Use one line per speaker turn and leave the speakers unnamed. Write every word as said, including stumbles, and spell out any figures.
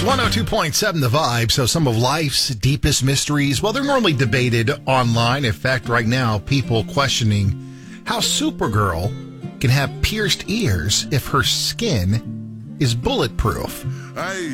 one oh two point seven The Vibe. So some of life's deepest mysteries, well, they're normally debated online. In fact, right now, people questioning how Supergirl can have pierced ears if her skin is bulletproof.
Hey.